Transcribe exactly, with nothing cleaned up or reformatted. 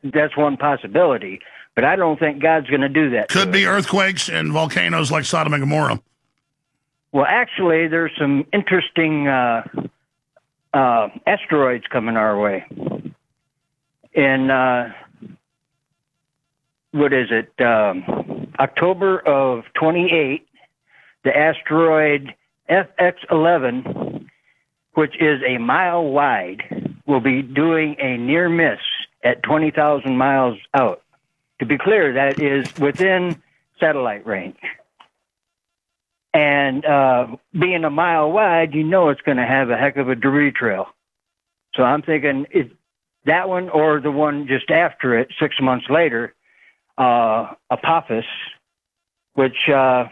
that's one possibility. But I don't think God's going to do that. Could be earthquakes and volcanoes like Sodom and Gomorrah. Well, actually, there's some interesting uh, uh, asteroids coming our way. In, uh, what is it, um, October of twenty-eight, the asteroid F X eleven, which is a mile wide, will be doing a near miss at twenty thousand miles out. To be clear, that is within satellite range. And uh, being a mile wide, you know it's going to have a heck of a debris trail. So I'm thinking it, that one or the one just after it, six months later, uh, Apophis, which uh,